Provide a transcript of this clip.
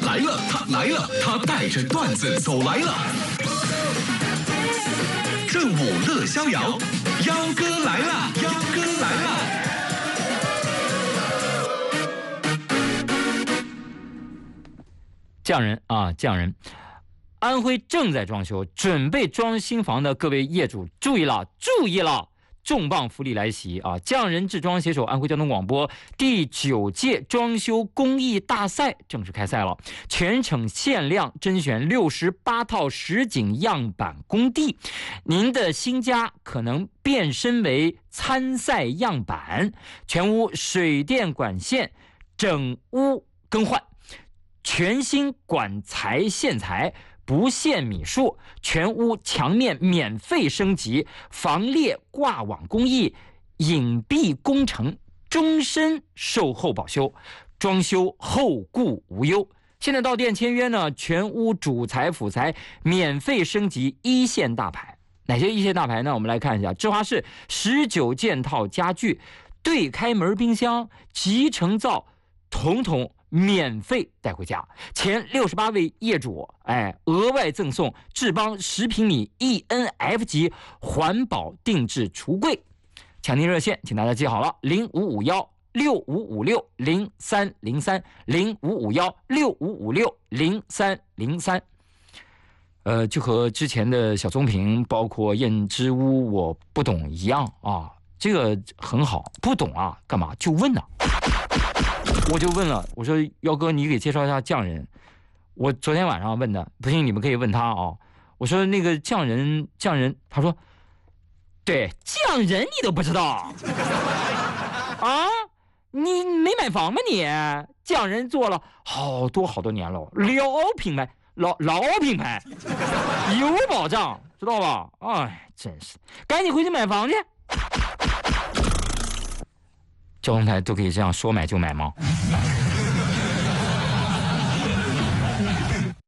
来了，他来了，他带着段子走来了。正午乐逍遥，幺哥来啦，幺哥来啦！ 匠人啊，匠人！安徽正在装修，准备装新房的各位业主注意了，注意了！重磅福利来袭啊！匠人制装携手安徽交通广播第9届装修工艺大赛正式开赛了，全程限量甄选68套实景样板工地，您的新家可能变身为参赛样板，全屋水电管线整屋更换，全新管材线材。不限米数，全屋墙面免费升级，防裂挂网工艺，隐蔽工程，终身售后保修，装修后顾无忧。现在到店签约呢，全屋主材辅材免费升级1线大牌。哪些1线大牌呢？我们来看一下：芝华士19件套家具、对开门冰箱、集成灶，统统免费带回家，前68位业主，额外赠送智邦10平米 ENF 级环保定制橱柜。抢订热线，请大家记好了：055165560303 055165560303。就和之前的小棕瓶，包括燕之屋，我不懂一样啊，这个很好，不懂啊，干嘛就问啊。我就问了，我说幺哥，你给介绍一下匠人。我昨天晚上问的，不信你们可以问他啊。我说那个匠人，他说，对，匠人你都不知道啊？你没买房吗你？匠人做了好多年了，老品牌，有保障，知道吧？哎，真是，赶紧回去买房去。交通台都可以这样说买就买吗？